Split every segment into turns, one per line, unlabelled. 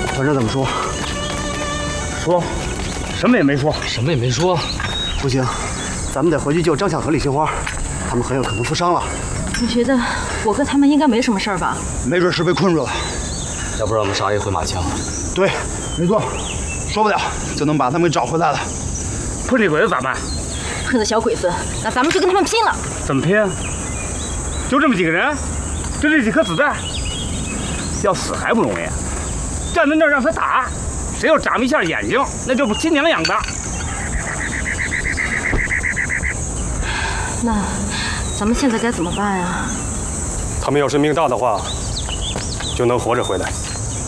团长怎么说？
说，什么也没说，
什么也没说。
不行，咱们得回去救张晓和李杏花，他们很有可能负伤了。
我觉得我哥他们应该没什么事儿吧？
没准是被困住了。
要不然我们杀一回马枪。
对，没错，说不了就能把他们给找回来了。
混厉鬼子咋办？
混子小鬼子，那咱们就跟他们拼了！
怎么拼？就这么几个人，就这几颗子弹，要死还不容易，站在那儿让他打，谁要眨一下眼睛，那就不亲娘养的。
那咱们现在该怎么办呀？
他们要是命大的话，就能活着回来。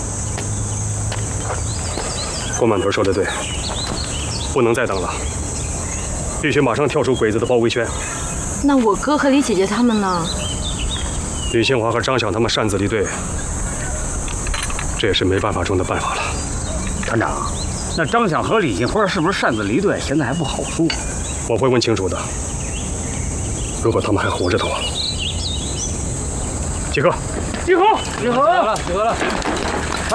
郭满屯说的对，不能再等了，必须马上跳出鬼子的包围圈。
那我哥和李姐姐他们呢？
李杏华和张响他们擅自离队，这也是没办法中的办法了。
团长，那张响和李杏花是不是擅自离队？现在还不好说。
我会问清楚的。如果他们还活着的话，集合！
集合！
集合了！集合了！
来，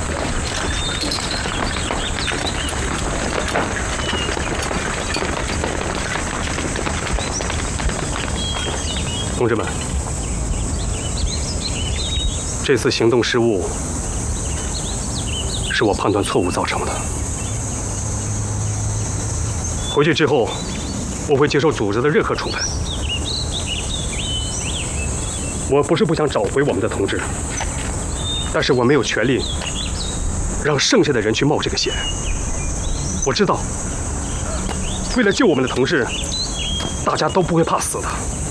同志们，这次行动失误是我判断错误造成的。回去之后，我会接受组织的任何处分。我不是不想找回我们的同志，但是我没有权利让剩下的人去冒这个险。我知道，为了救我们的同志，大家都不会怕死的。